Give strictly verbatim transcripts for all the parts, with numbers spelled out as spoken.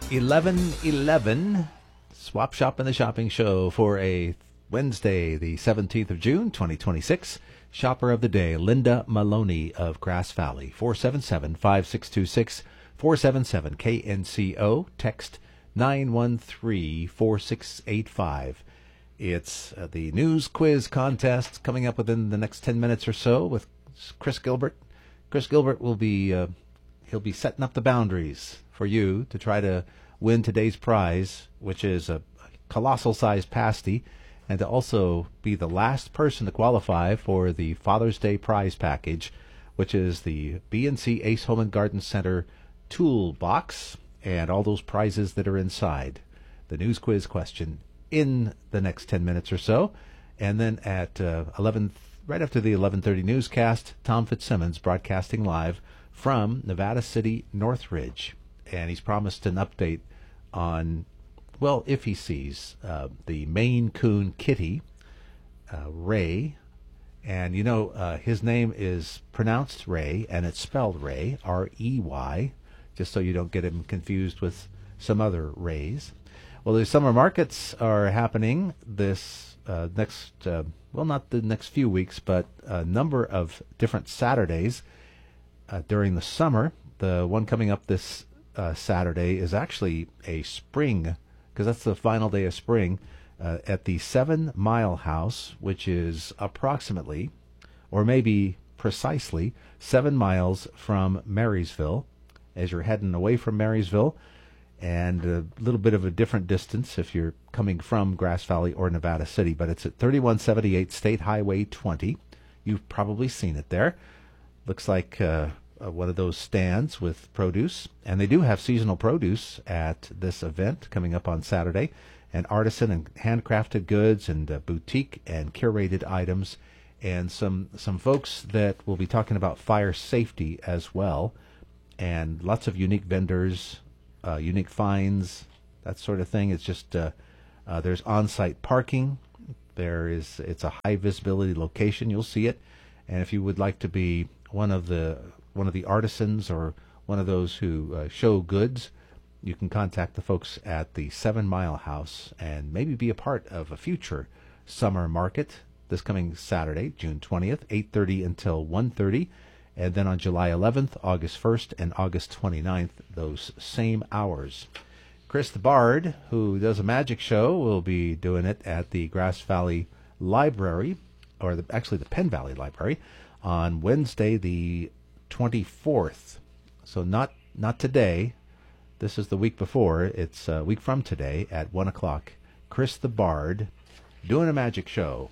eleven eleven Swap Shop and the Shopping Show for a Wednesday, the seventeenth of June, twenty twenty-six. Shopper of the day, Linda Maloney of Grass Valley, four seven seven, five six two six, four seven seven K N C O, text nine one three, four six eight five. It's uh, the news quiz contest coming up within the next ten minutes or so with Chris Gilbert. Chris Gilbert will be, uh, he'll be setting up the boundaries for you to try to win today's prize, which is a colossal-sized pasty, and to also be the last person to qualify for the Father's Day prize package, which is the B and C Ace Home and Garden Center toolbox and all those prizes that are inside. The news quiz question in the next ten minutes or so, and then at uh, eleven, right after the eleven thirty newscast, Tom Fitzsimmons broadcasting live from Nevada City, Northridge, and he's promised an update on, well, if he sees uh, the Maine Coon kitty, uh, Ray, and you know uh, his name is pronounced Ray, and it's spelled Ray, R E Y, just so you don't get him confused with some other Rays. Well, the summer markets are happening this uh, next, uh, well, not the next few weeks, but a number of different Saturdays uh, during the summer. The one coming up this uh, Saturday is actually a spring, because that's the final day of spring, uh, at the Seven Mile House, which is approximately, or maybe precisely, seven miles from Marysville, as you're heading away from Marysville, and a little bit of a different distance if you're coming from Grass Valley or Nevada City, but it's at thirty-one seventy-eight State Highway twenty. You've probably seen it there. Looks like uh, uh, one of those stands with produce, and they do have seasonal produce at this event coming up on Saturday, and artisan and handcrafted goods and uh, boutique and curated items, and some some folks that will be talking about fire safety as well, and lots of unique vendors, uh, unique finds, that sort of thing. It's just uh, uh, there's on-site parking. There is it's a high visibility location. You'll see it, and if you would like to be one of the one of the artisans or one of those who uh, show goods, you can contact the folks at the Seven Mile House and maybe be a part of a future summer market this coming Saturday, June twentieth, eight thirty until one thirty. And then on July eleventh, August first, and August twenty-ninth, those same hours. Chris the Bard, who does a magic show, will be doing it at the Grass Valley Library, or the, actually the Penn Valley Library, on Wednesday the twenty-fourth. So not not today. This is the week before. It's a week from today at one o'clock. Chris the Bard doing a magic show.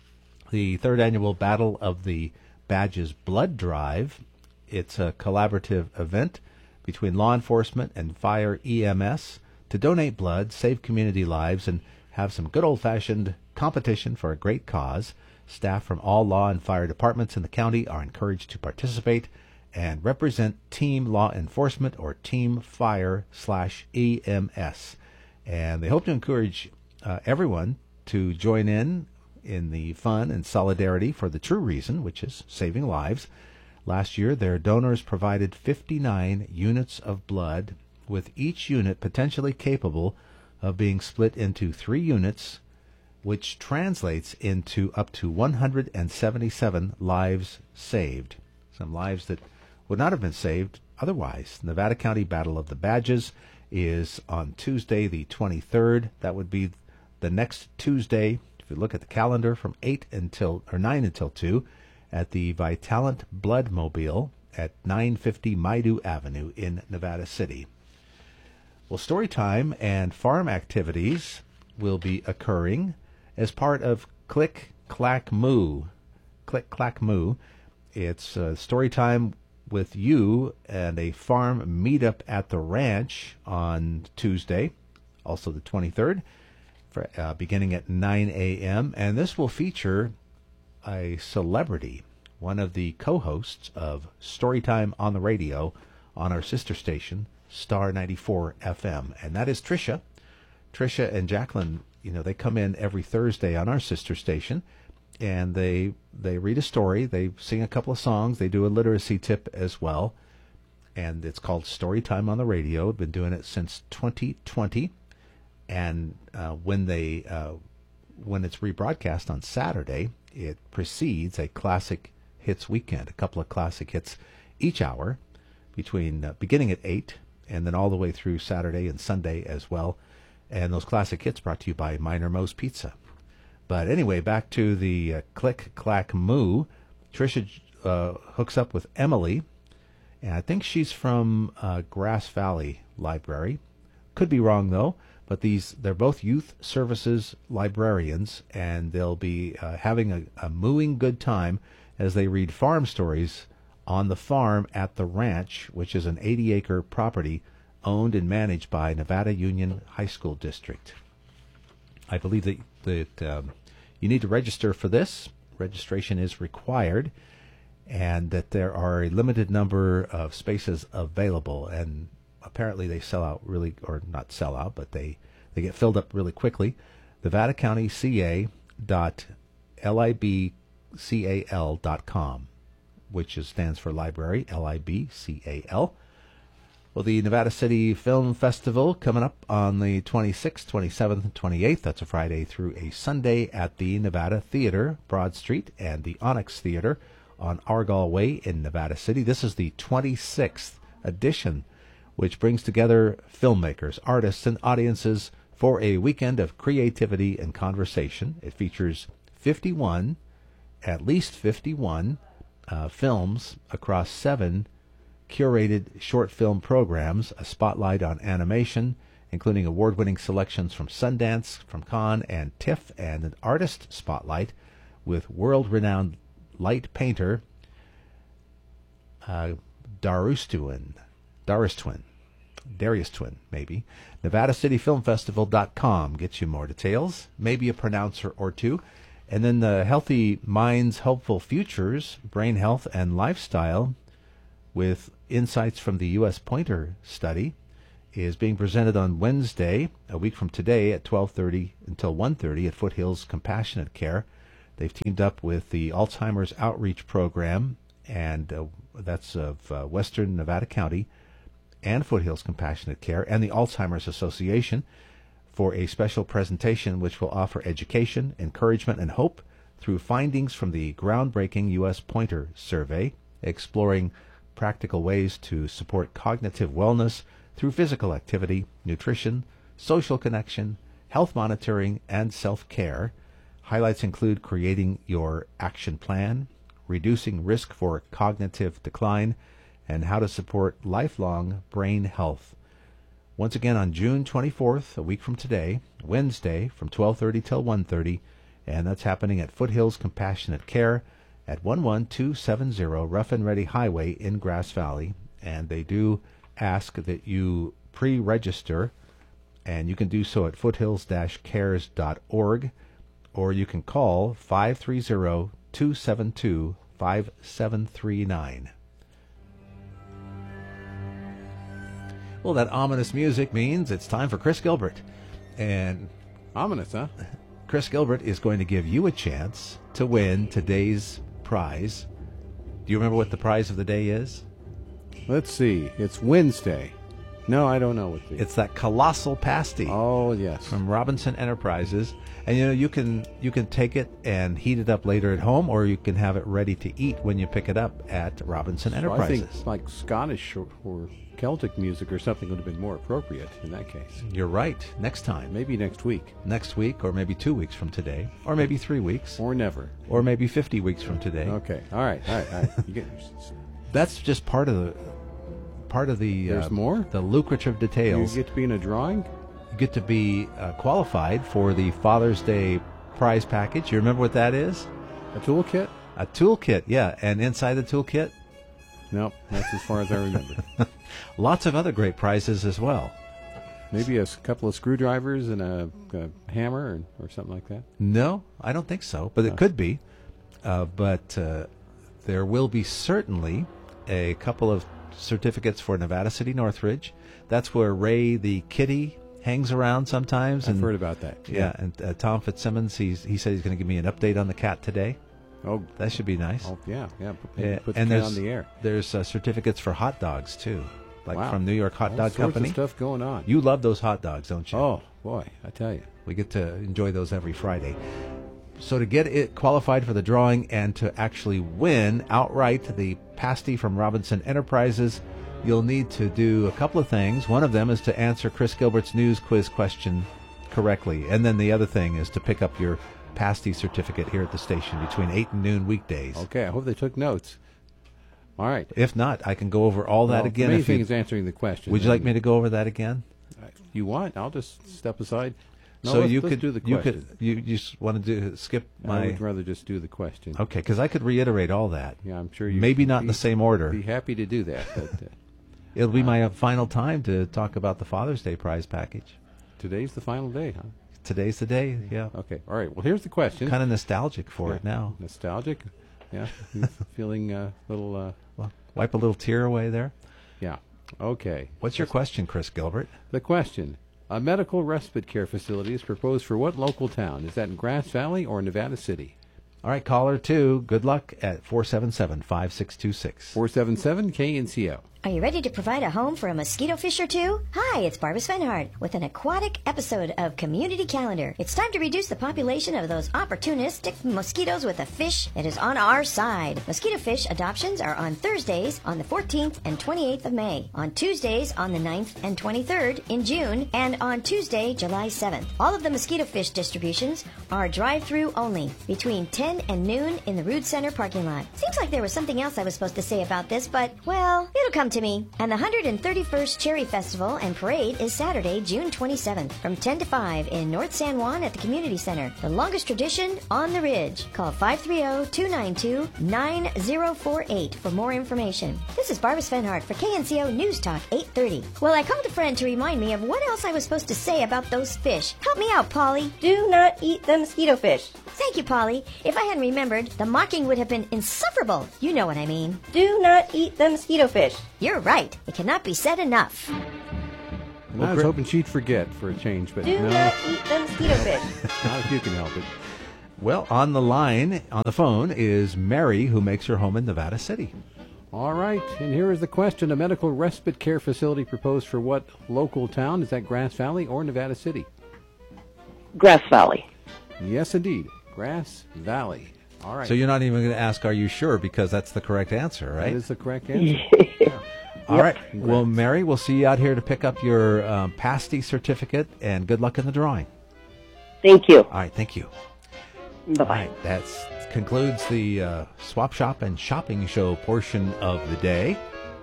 The third annual Battle of the Badges Blood Drive. It's a collaborative event between law enforcement and fire E M S to donate blood, save community lives, and have some good old-fashioned competition for a great cause. Staff from all law and fire departments in the county are encouraged to participate and represent Team Law Enforcement or Team Fire slash E M S. And they hope to encourage uh, everyone to join in in the fun and solidarity for the true reason, which is saving lives. Last year, their donors provided fifty-nine units of blood, with each unit potentially capable of being split into three units, which translates into up to one hundred seventy-seven lives saved. Some lives that would not have been saved otherwise. Nevada County Battle of the Badges is on Tuesday the twenty-third. That would be the next Tuesday, if you look at the calendar, from eight until or nine until two at the Vitalant Bloodmobile at nine fifty Maidu Avenue in Nevada City. Well, story time and farm activities will be occurring as part of Click Clack Moo. Click Clack Moo. It's uh, story time with you and a farm meetup at the ranch on Tuesday, also the twenty-third, for, uh, beginning at nine a.m. And this will feature a celebrity, one of the co-hosts of Storytime on the Radio on our sister station, Star ninety-four F M. And that is Trisha. Trisha and Jacqueline, you know, they come in every Thursday on our sister station, and they they read a story, they sing a couple of songs, they do a literacy tip as well, and it's called Storytime on the Radio. I've been doing it since twenty twenty, and uh, when they uh, when it's rebroadcast on Saturday, it precedes a classic hits weekend, a couple of classic hits each hour, between uh, beginning at eight and then all the way through Saturday and Sunday as well. And those classic hits brought to you by Minor Moe's Pizza. But anyway, back to the uh, Click Clack Moo. Tricia uh, hooks up with Emily, and I think she's from uh, Grass Valley Library. Could be wrong though, but these they're both youth services librarians, and they'll be uh, having a, a mooing good time as they read farm stories on the farm at the ranch, which is an eighty acre property owned and managed by Nevada Union High School District. I believe that, that um, you need to register for this. Registration is required, and that there are a limited number of spaces available, and apparently they sell out really, or not sell out, but they, they get filled up really quickly. Nevada County C A dot libcal dot com, which is, stands for library, L I B C A L. Well, the Nevada City Film Festival coming up on the twenty-sixth, twenty-seventh, and twenty-eighth. That's a Friday through a Sunday at the Nevada Theater, Broad Street, and the Onyx Theater on Argall Way in Nevada City. This is the twenty-sixth edition, which brings together filmmakers, artists, and audiences for a weekend of creativity and conversation. It features fifty-one, at least fifty-one, uh, films across seven curated short film programs, a spotlight on animation, including award-winning selections from Sundance, from Cannes, and TIFF, and an artist spotlight with world-renowned light painter uh, Darius Twin, Darius Twin, Darius Twin, maybe. Nevada City Film Festival dot com gets you more details, maybe a pronouncer or two. And then the Healthy Minds, Helpful Futures, Brain Health and Lifestyle, with insights from the U S Pointer study, is being presented on Wednesday, a week from today, at twelve thirty until one thirty at Foothills Compassionate Care. They've teamed up with the Alzheimer's Outreach Program, and uh, that's of uh, Western Nevada County, and Foothills Compassionate Care, and the Alzheimer's Association, for a special presentation which will offer education, encouragement, and hope through findings from the groundbreaking U S Pointer Survey, exploring practical ways to support cognitive wellness through physical activity, nutrition, social connection, health monitoring, and self-care. Highlights include creating your action plan, reducing risk for cognitive decline, and how to support lifelong brain health. Once again on June twenty-fourth, a week from today, Wednesday, from twelve thirty till one thirty, and that's happening at Foothills Compassionate Care at one one two seven zero Rough and Ready Highway in Grass Valley. And they do ask that you pre-register, and you can do so at foothills dash cares dot org, or you can call five three zero, two seven two, five seven three nine. Well, that ominous music means it's time for Chris Gilbert. And ominous, huh? Chris Gilbert is going to give you a chance to win today's prize. Do you remember what the prize of the day is? Let's see. It's Wednesday. No, I don't know what the... It's that colossal pasty. Oh, yes. From Robinson Enterprises. And, you know, you can you can take it and heat it up later at home, or you can have it ready to eat when you pick it up at Robinson so Enterprises. I think like Scottish or, or Celtic music or something would have been more appropriate in that case. You're right. Next time. Maybe next week. Next week, or maybe two weeks from today, or maybe three weeks. Or never. Or maybe fifty weeks from today. Okay. All right. All right. All right. You get... That's just part of the... Part of the There's uh, more? The lucrative details. You get to be in a drawing? You get to be uh, qualified for the Father's Day prize package. You remember what that is? A toolkit? A toolkit, yeah. And inside the toolkit? Nope, that's as far as I remember. Lots of other great prizes as well. Maybe a s- couple of screwdrivers and a, a hammer or, or something like that? No, I don't think so, but it Oh. could be. Uh, but uh, there will be certainly a couple of certificates for Nevada City Northridge. That's where Ray the kitty hangs around sometimes. I've and, heard about that. Yeah, and uh, Tom Fitzsimmons, he's, he said he's going to give me an update on the cat today. Oh, That should be nice. oh yeah, yeah. Put, Yeah, put and the kid there's on the air. there's uh, certificates for hot dogs too, like Wow. from New York Hot All Dog sorts Company. of stuff going on. You love those hot dogs, don't you? Oh boy, I tell you. We get to enjoy those every Friday. So to get it qualified for the drawing and to actually win outright the pasty from Robinson Enterprises, you'll need to do a couple of things. One of them is to answer Chris Gilbert's news quiz question correctly. And then the other thing is to pick up your pasty certificate here at the station between eight and noon weekdays. Okay, I hope they took notes. All right. If not, I can go over all that Well, again. The main If you, thing is answering the question. would you like me to go over that again? If you want, I'll just step aside. No, so let's, you let's could do the you question. could you, you just want to do skip I my would rather just do the question. okay, because I could reiterate all that. Yeah, I'm sure you Maybe not in be, the same order. Be happy to do that. But uh, It'll be my uh, final time to talk about the Father's Day prize package. today's the final day, huh? Today's the day. Yeah, Okay. All right. Well, here's the question. kind of nostalgic for Yeah. it now. Nostalgic. Yeah. Feeling a little. Uh, Well, wipe a little tear away there. yeah. Okay. What's your question, Chris Gilbert? The question. A medical respite care facility is proposed for what local town? Is that in Grass Valley or Nevada City? All right, caller two. Good luck at four seven seven, five six two six. four seven seven K N C O. Are you ready to provide a home for a mosquito fish or two? Hi, it's Barbara Svenhard with an aquatic episode of Community Calendar. It's time to reduce the population of those opportunistic mosquitoes with a fish that is on our side. Mosquito fish adoptions are on Thursdays on the fourteenth and twenty-eighth of May, on Tuesdays on the ninth and twenty-third in June, and on Tuesday, July seventh. All of the mosquito fish distributions are drive-through only between ten and noon in the Rood Center parking lot. Seems like there was something else I was supposed to say about this, but, well, it'll come to me. And the one hundred thirty-first Cherry Festival and Parade is Saturday, June twenty-seventh from ten to five in North San Juan at the Community Center. The longest tradition on the Ridge. Call five three zero, two nine two, nine zero four eight for more information. This is Barbara Svenhard for K N C O News Talk eight thirty. Well, I called a friend to remind me of what else I was supposed to say about those fish. Help me out, Polly. Do not eat the mosquito fish. Thank you, Polly. If I hadn't remembered, the mocking would have been insufferable. You know what I mean. Do not eat the mosquito fish. You're right. It cannot be said enough. And Well, I was Chris- hoping she'd forget for a change, but Do no, not eat the mosquito fish. not if you can help it. Well, on the line, on the phone, is Mary, who makes her home in Nevada City. All right, and here is the question. A medical respite care facility proposed for what local town? Is that Grass Valley or Nevada City? Grass Valley. Yes, indeed. Grass Valley. All right. So you're not even going to ask, are you sure? Because that's the correct answer, right? That is the correct answer. All right. Well, Mary, we'll see you out here to pick up your um, pasty certificate, and good luck in the drawing. Thank you. All right. Thank you. Bye-bye. All right. That concludes the uh, Swap Shop and Shopping Show portion of the day.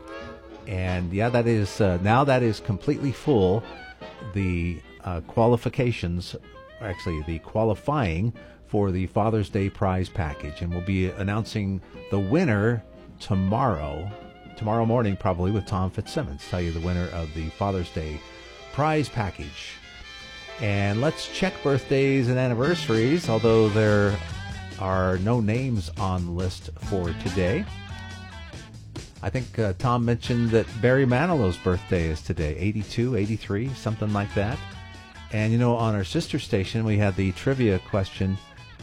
And, yeah, that is uh, now that is completely full. The uh, qualifications, actually the qualifying for the Father's Day prize package. And we'll be announcing the winner tomorrow. Tomorrow morning, probably, with Tom Fitzsimmons, tell you the winner of the Father's Day prize package. And let's check birthdays and anniversaries, although there are no names on the list for today. I think uh, Tom mentioned that Barry Manilow's birthday is today, eighty-two, eighty-three, something like that. And, you know, on our sister station, we had the trivia question,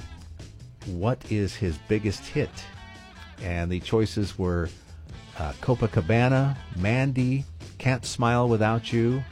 what is his biggest hit? And the choices were Uh, Copacabana, Mandy, Can't Smile Without You,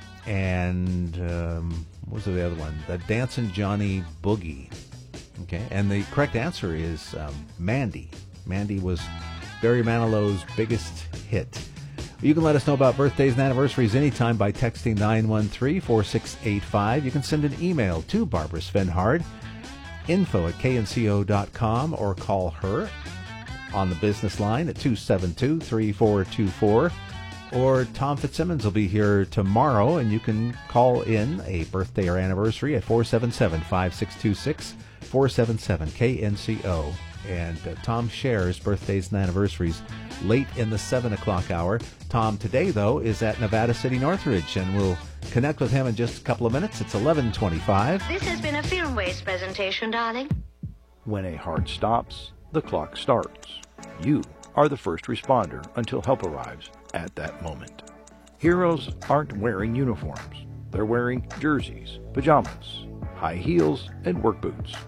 and um, what was the other one? The Dancin' Johnny Boogie. Okay, and the correct answer is um, Mandy. Mandy was Barry Manilow's biggest hit. You can let us know about birthdays and anniversaries anytime by texting nine one three, four six eight five. You can send an email to Barbara Svenhard, info at k n c o dot com, or call her on the business line at two seven two, three four two four. Or Tom Fitzsimmons will be here tomorrow, and you can call in a birthday or anniversary at four seven seven, five six two six, four seven seven K N C O. And uh, Tom shares birthdays and anniversaries late in the seven o'clock hour. Tom today, though, is at Nevada City Northridge, and we'll connect with him in just a couple of minutes. It's eleven twenty-five. This has been a Film Waste presentation, darling. When a heart stops, the clock starts. You are the first responder until help arrives at that moment. Heroes aren't wearing uniforms. They're wearing jerseys, pajamas, high heels, and work boots. They're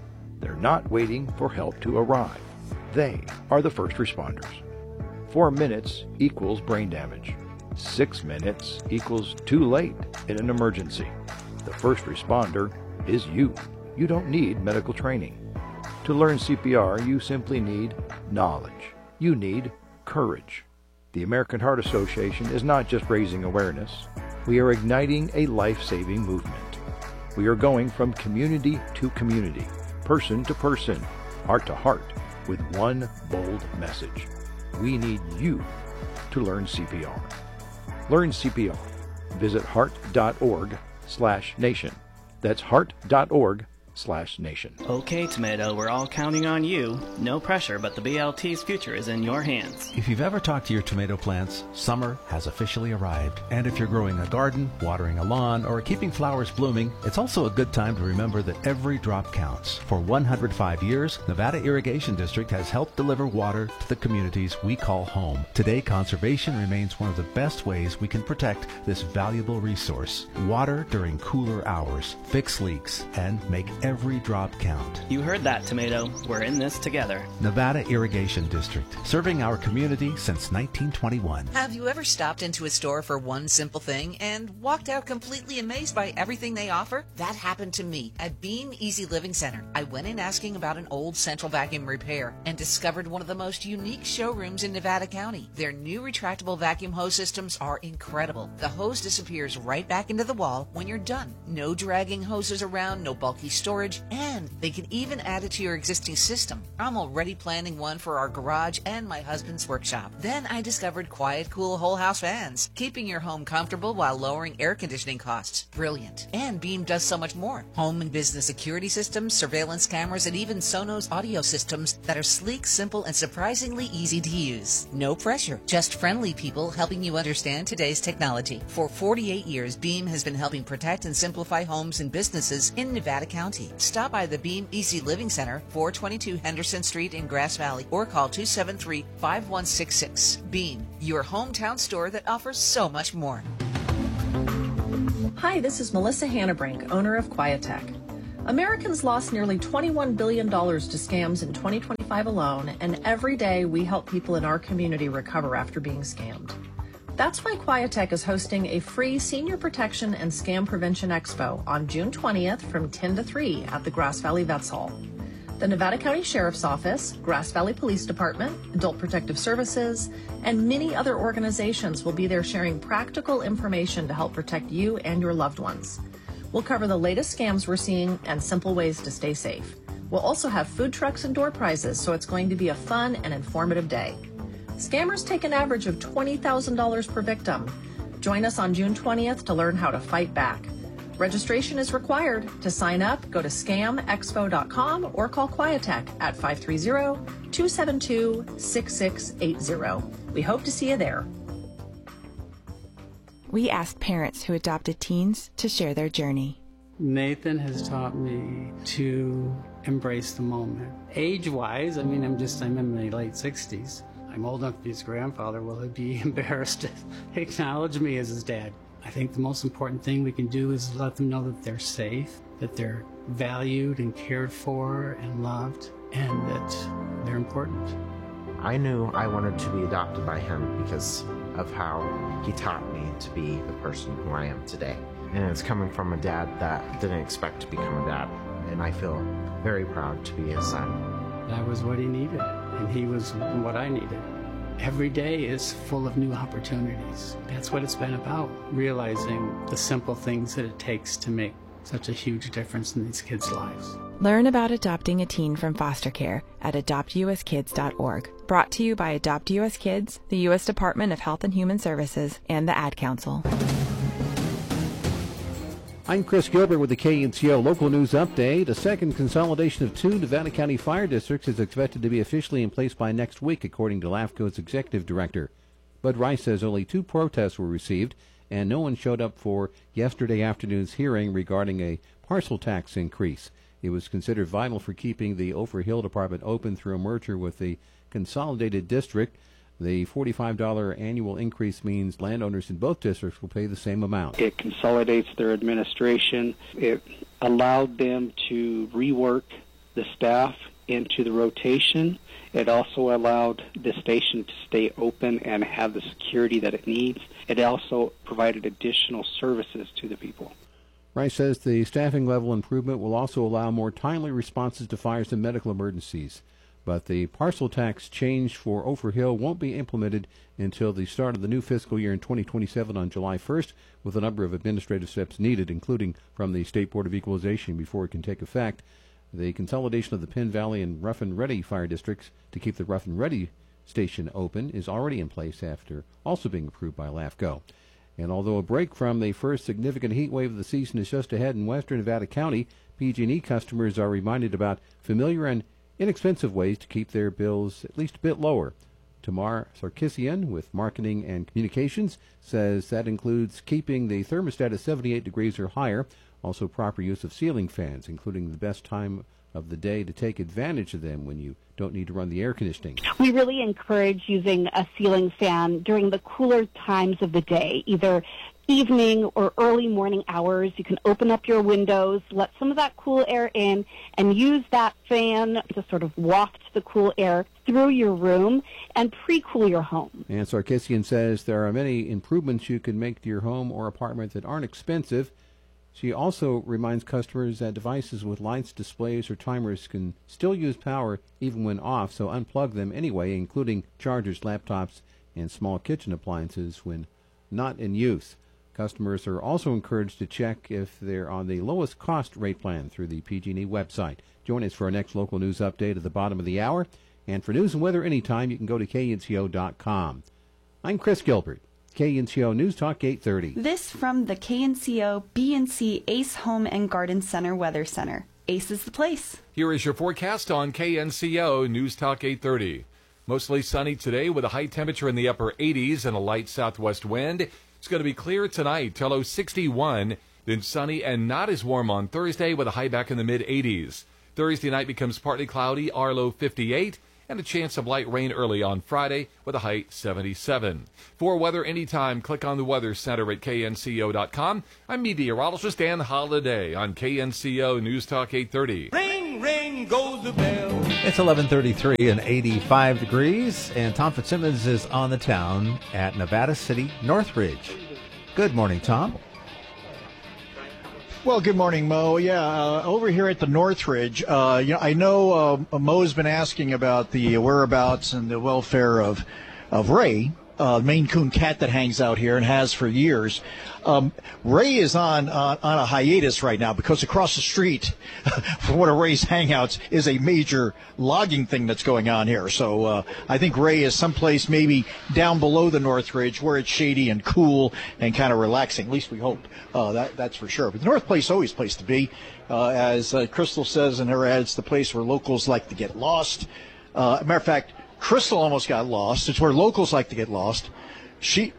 They're not waiting for help to arrive. They are the first responders. Four minutes equals brain damage. Six minutes equals too late in an emergency. The first responder is you. You don't need medical training. To learn C P R, you simply need knowledge. You need courage. The American Heart Association is not just raising awareness. We are igniting a life-saving movement. We are going from community to community, person to person, heart to heart, with one bold message. We need you to learn C P R. Learn C P R. Visit heart.org slash nation. That's heart.org slash nation. Okay, Tomato, we're all counting on you. No pressure, but the B L T's future is in your hands. If you've ever talked to your tomato plants, summer has officially arrived. And if you're growing a garden, watering a lawn, or keeping flowers blooming, it's also a good time to remember that every drop counts. For one hundred five years, Nevada Irrigation District has helped deliver water to the communities we call home. Today, conservation remains one of the best ways we can protect this valuable resource. Water during cooler hours, fix leaks, and make every drop count. You heard that, Tomato. We're in this together. Nevada Irrigation District, serving our community since nineteen twenty-one. Have you ever stopped into a store for one simple thing and walked out completely amazed by everything they offer? That happened to me at Beam Easy Living Center. I went in asking about an old central vacuum repair and discovered one of the most unique showrooms in Nevada County. Their new retractable vacuum hose systems are incredible. The hose disappears right back into the wall when you're done. No dragging hoses around, no bulky storage, and they can even add it to your existing system. I'm already planning one for our garage and my husband's workshop. Then I discovered Quiet Cool Whole House fans, keeping your home comfortable while lowering air conditioning costs. Brilliant. And Beam does so much more. Home and business security systems, surveillance cameras, and even Sonos audio systems that are sleek, simple, and surprisingly easy to use. No pressure, just friendly people helping you understand today's technology. For forty-eight years, Beam has been helping protect and simplify homes and businesses in Nevada County. Stop by the Beam Easy Living Center, four twenty-two Henderson Street in Grass Valley, or call two seven three, five one six six. Beam, your hometown store that offers so much more. Hi, this is Melissa Hannabrink, owner of Quietech. Americans lost nearly twenty-one billion dollars to scams in twenty twenty-five alone, and every day we help people in our community recover after being scammed. That's why Quietech is hosting a free Senior Protection and Scam Prevention Expo on June twentieth from ten to three at the Grass Valley Vets Hall. The Nevada County Sheriff's Office, Grass Valley Police Department, Adult Protective Services, and many other organizations will be there sharing practical information to help protect you and your loved ones. We'll cover the latest scams we're seeing and simple ways to stay safe. We'll also have food trucks and door prizes, so it's going to be a fun and informative day. Scammers take an average of twenty thousand dollars per victim. Join us on June twentieth to learn how to fight back. Registration is required. To sign up, go to scam expo dot com or call Quietech at five three zero, two seven two, six six eight zero. We hope to see you there. We asked parents who adopted teens to share their journey. Nathan has taught me to embrace the moment. Age-wise, I mean, I'm just, I'm in my late sixties. I'm old enough to be his grandfather. Will he be embarrassed to acknowledge me as his dad? I think the most important thing we can do is let them know that they're safe, that they're valued and cared for and loved, and that they're important. I knew I wanted to be adopted by him because of how he taught me to be the person who I am today. And it's coming from a dad that didn't expect to become a dad. And I feel very proud to be his son. That was what he needed, and he was what I needed. Every day is full of new opportunities. That's what it's been about, realizing the simple things that it takes to make such a huge difference in these kids' lives. Learn about adopting a teen from foster care at adopt u s kids dot org. Brought to you by Adopt U S Kids, the U S Department of Health and Human Services, and the Ad Council. I'm Chris Gilbert with the K N C O Local News Update. A second consolidation of two Nevada County fire districts is expected to be officially in place by next week, according to LAFCO's executive director. Bud Rice says only two protests were received, and no one showed up for yesterday afternoon's hearing regarding a parcel tax increase. It was considered vital for keeping the Ophir Hill Department open through a merger with the consolidated district. The forty-five dollars annual increase means landowners in both districts will pay the same amount. It consolidates their administration. It allowed them to rework the the staff into the rotation. It also allowed the station to stay open and have the security that it needs. It also provided additional services to the people. Rice says the staffing level improvement will also allow more timely responses to fires and medical emergencies. But the parcel tax change for Ophir Hill won't be implemented until the start of the new fiscal year in twenty twenty-seven on July first, with a number of administrative steps needed, including from the State Board of Equalization before it can take effect. The consolidation of the Penn Valley and Rough and Ready fire districts to keep the Rough and Ready station open is already in place after also being approved by LAFCO. And although a break from the first significant heat wave of the season is just ahead in western Nevada County, P G and E customers are reminded about familiar and inexpensive ways to keep their bills at least a bit lower. Tamar Sarkisian with Marketing and Communications says that includes keeping the thermostat at seventy-eight degrees or higher, also proper use of ceiling fans, including the best time of the day to take advantage of them when you don't need to run the air conditioning. We really encourage using a ceiling fan during the cooler times of the day, either evening or early morning hours. You can open up your windows, let some of that cool air in, and use that fan to sort of waft the cool air through your room and pre-cool your home. And Sarkisian says there are many improvements you can make to your home or apartment that aren't expensive. She also reminds customers that devices with lights, displays, or timers can still use power even when off, so unplug them anyway, including chargers, laptops, and small kitchen appliances when not in use. Customers are also encouraged to check if they're on the lowest cost rate plan through the P G and E website. Join us for our next local news update at the bottom of the hour. And for news and weather anytime, you can go to K N C O dot com. I'm Chris Gilbert, K N C O News Talk eight thirty. This from the K N C O B and C Ace Home and Garden Center Weather Center. Ace is the place. Here is your forecast on K N C O News Talk eight thirty. Mostly sunny today with a high temperature in the upper eighties and a light southwest wind. It's going to be clear tonight till low sixty-one, then sunny and not as warm on Thursday with a high back in the mid eighties. Thursday night becomes partly cloudy, our low fifty-eight, and a chance of light rain early on Friday with a high seventy-seven. For weather anytime, click on the Weather Center at K N C O dot com. I'm meteorologist Dan Holliday on K N C O News Talk eight thirty. Ring, ring goes the bell. It's eleven thirty-three and eighty-five degrees, and Tom Fitzsimmons is on the town at Nevada City, Northridge. Good morning, Tom. Well, good morning, Mo. Yeah, uh, over here at the Northridge, uh, you know, I know uh, Mo's been asking about the whereabouts and the welfare of of Ray, uh, Maine Coon cat that hangs out here and has for years. Um, Ray is on uh, on a hiatus right now because across the street from one of Ray's hangouts is a major logging thing that's going on here. So uh, I think Ray is someplace maybe down below the Northridge where it's shady and cool and kind of relaxing. At least we hope. Uh, that that's for sure. But the North Place is always a place to be. Uh, as uh, Crystal says in her ad, it's the place where locals like to get lost. Uh, as a matter of fact, Crystal almost got lost. It's where locals like to get lost. She...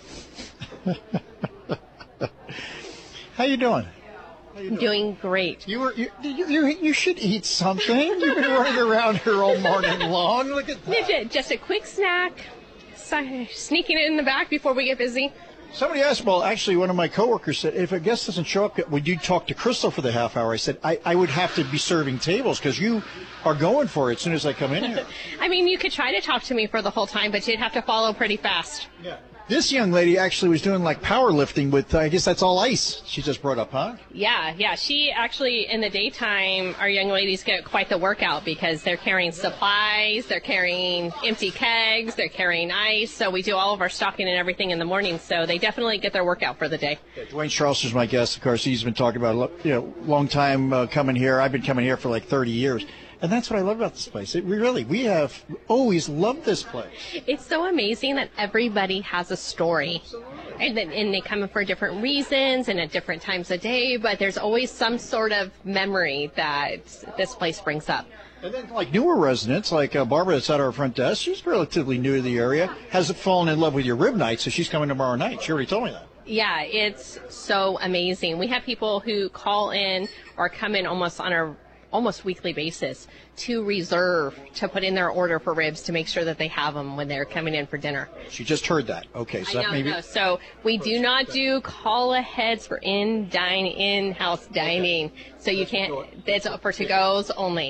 How you doing? How you doing? Doing great. You were you, you you you should eat something. You've been running around here all morning long. Look at that. Just a quick snack, sneaking it in the back before we get busy. Somebody asked, well, actually, one of my coworkers said, if a guest doesn't show up, would you talk to Crystal for the half hour? I said, I, I would have to be serving tables because you are going for it as soon as I come in here. I mean, you could try to talk to me for the whole time, but you'd have to follow pretty fast. Yeah. This young lady actually was doing like powerlifting with, uh, I guess that's all ice she just brought up, huh? Yeah, yeah. She actually, in the daytime, our young ladies get quite the workout because they're carrying supplies, they're carrying empty kegs, they're carrying ice. So we do all of our stocking and everything in the morning. So they definitely get their workout for the day. Yeah, Dwayne Charlester's my guest. Of course, he's been talking about, you know, long time uh, coming here. I've been coming here for like thirty years. And that's what I love about this place. It, we really, we have always loved this place. It's so amazing that everybody has a story. And, then, and they come in for different reasons and at different times of day, but there's always some sort of memory that this place brings up. And then, like, newer residents, like uh, Barbara that's at our front desk, she's relatively new to the area, hasn't fallen in love with your rib night, so she's coming tomorrow night. She already told me that. Yeah, it's so amazing. We have people who call in or come in almost on a almost weekly basis to reserve, to put in their order for ribs to make sure that they have them when they're coming in for dinner. She just heard that. Okay, so I that know, maybe... no. So we do not do call-aheads for in-dine, in-house dining. So you can't, it's for to-goes only.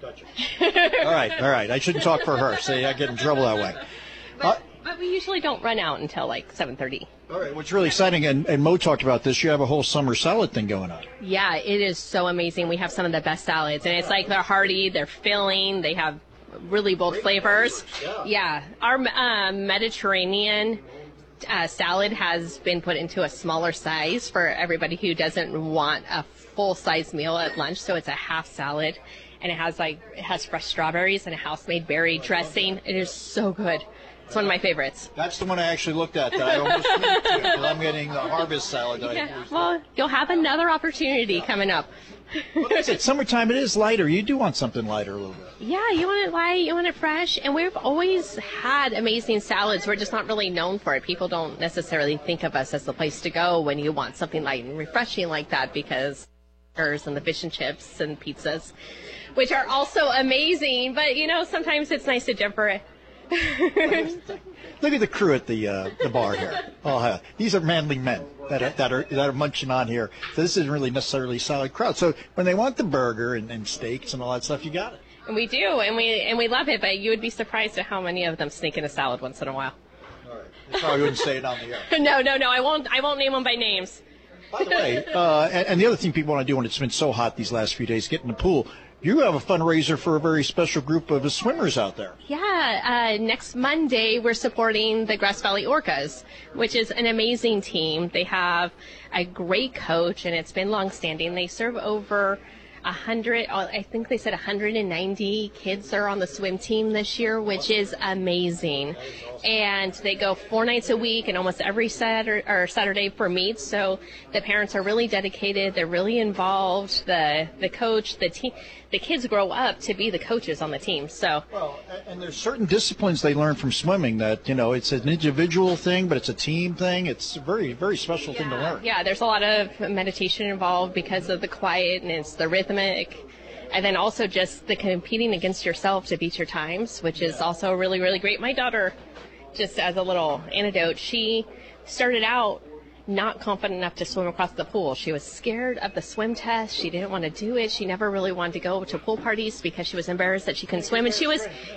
Gotcha. all right, all right. I shouldn't talk for her. See, I get in trouble that way. Uh, But we usually don't run out until like seven thirty. all right, what's really exciting, and, and Mo talked about this, you have a whole summer salad thing going on. Yeah, it is so amazing. We have some of the best salads, and it's like they're hearty, they're filling, they have really bold flavors. Yeah, our um, Mediterranean uh, salad has been put into a smaller size for everybody who doesn't want a full-size meal at lunch, so it's a half salad, and it has like it has fresh strawberries and a house-made berry dressing. It is so good. It's one of my favorites. That's the one I actually looked at that I almost went to, because I'm getting the harvest salad. that I Yeah, well, you'll have another opportunity coming up. Well, that's it. Summertime, it is lighter. You do want something lighter a little bit. Yeah, you want it light, you want it fresh, and we've always had amazing salads. We're just not really known for it. People don't necessarily think of us as the place to go when you want something light and refreshing like that, because and the fish and chips and pizzas, which are also amazing, but you know, sometimes it's nice to differ. Look at the crew at the uh, the bar here. Oh, uh, these are manly men that are, that are that are munching on here. So this isn't really necessarily a solid crowd. So when they want the burger and, and steaks and all that stuff, you got it. And we do, and we and we love it. But you would be surprised at how many of them sneak in a salad once in a while. All right. I probably wouldn't say it on the air. no, no, no. I won't. I won't name them by names. By the way, uh, and, and the other thing people want to do when it's been so hot these last few days, get in the pool. You have a fundraiser for a very special group of swimmers out there. Yeah, uh, next Monday we're supporting the Grass Valley Orcas, which is an amazing team. They have a great coach, and it's been long-standing. They serve over a hundred, I think they said one hundred ninety kids are on the swim team this year, which is amazing. And they go four nights a week and almost every Saturday or Saturday for meets. So the parents are really dedicated. They're really involved. The the coach, the team, the kids grow up to be the coaches on the team. So well, and there's certain disciplines they learn from swimming that, you know, it's an individual thing, but it's a team thing. It's a very, very special thing to learn. Yeah, there's a lot of meditation involved because of the quietness, the rhythmic, and then also just the competing against yourself to beat your times, which is also really, really great. My daughter, just as a little anecdote, she started out not confident enough to swim across the pool. She was scared of the swim test. She didn't want to do it. She never really wanted to go to pool parties because she was embarrassed that she couldn't swim. And she was